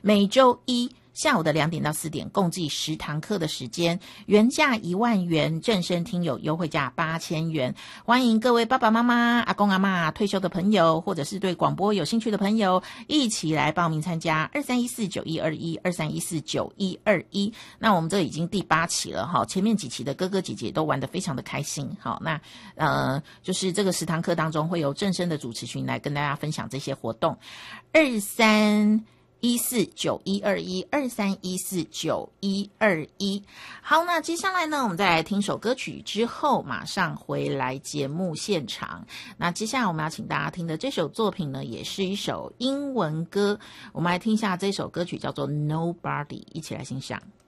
每周一下午的2点到4点，共计10堂课的时间，原价1万元，正声听友优惠价8000元。欢迎各位爸爸妈妈、阿公阿嬷、退休的朋友，或者是对广播有兴趣的朋友，一起来报名参加23149121，23149121。那我们这已经第8期了哈，前面几期的哥哥姐姐都玩得非常的开心。好，那就是这个10堂课当中会有正声的主持群来跟大家分享这些活动。23149121，23149121。好，那接下来呢，我们再来听首歌曲之后，马上回来节目现场。那接下来我们要请大家听的这首作品呢，也是一首英文歌，我们来听一下这首歌曲叫做 Nobody， 一起来欣赏。